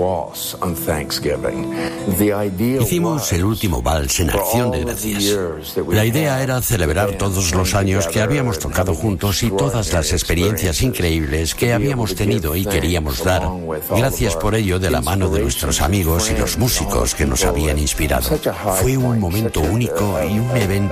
Hicimos el último vals en Acción de Gracias. La idea era celebrar todos los años que habíamos tocado juntos y todas las experiencias increíbles que habíamos tenido y queríamos dar. Gracias por ello de la mano de nuestros amigos y los músicos que nos habían inspirado. Fue un momento único y un evento